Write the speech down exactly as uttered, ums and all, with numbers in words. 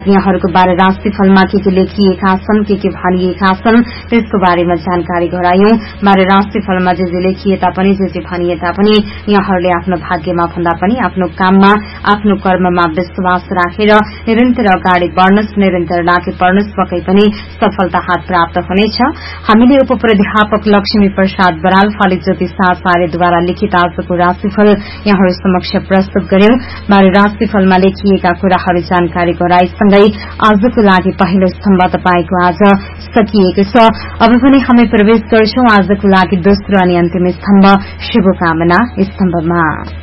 यहाँहरूको बारे राशिफलमा के के लेखिएका छन्, के के भनिएका छन् त्यसको बारेमा जानकारी गरायौं। बारे राशिफलमा जे जे लेखिए तापनि, जे जे भनिए तापनि यहाँहरूले आफ्नो भाग्यमा भन्दा पनि आफ्नो काममा, आफ्नो कर्ममा विश्वास राखेर निरन्तर अगाडि बढ्नुस्, निरन्तर लागि पर्नुस्, पक्कै पनि सफलता हात प्राप्त हुनेछ। हामीले उप प्राध्यापक लक्ष्मी प्रसाद बराल, फलित ज्योतिष आचार्यद्वारा लिखित आजको राशिफल यहाँहरू समक्ष प्रस्तुत गर्यौं। बारे राशिफलमा लेखिएका कुराहरू जानकारी गराइसंगै आजको लागि पहिलो स्तम्भ तपाईको आज सकिएको छ। अब पनि हामी प्रवेश गर्छौं आजको लागि दोस्रो अनि अन्तिम स्तम्भ शुभकामना स्तम्भमा।